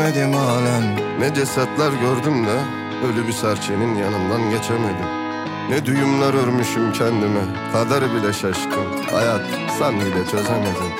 Dedim halen. Ne cesetler gördüm de ölü bir serçenin yanından geçemedim. Ne düğümler örmüşüm kendime, kader bile şaşkın. Hayat sen bile çözemedin.